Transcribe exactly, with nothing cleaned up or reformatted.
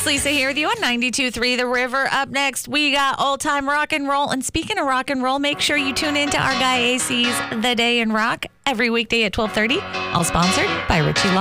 It's Lisa here with you on ninety-two point three The River. Up next, we got old time rock and roll. And speaking of rock and roll, make sure you tune in to our guy A C's The Day in Rock every weekday at twelve thirty. All sponsored by Richie Law.